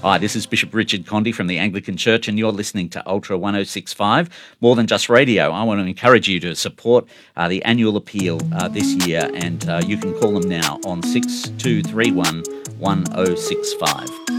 Hi, this is Bishop Richard Condy from the Anglican Church, and you're listening to Ultra 1065, More Than Just Radio. I want to encourage you to support the annual appeal this year, and you can call them now on 6231 1065.